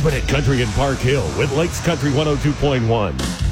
Infinite Country in Park Hill with Lakes Country 102.1.